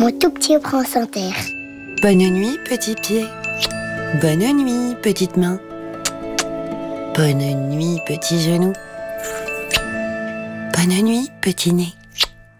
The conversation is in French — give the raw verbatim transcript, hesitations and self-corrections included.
Mon tout petit prince inter. Bonne nuit, petit pied. Bonne nuit, petite main. Bonne nuit, petit genou. Bonne nuit, petit nez.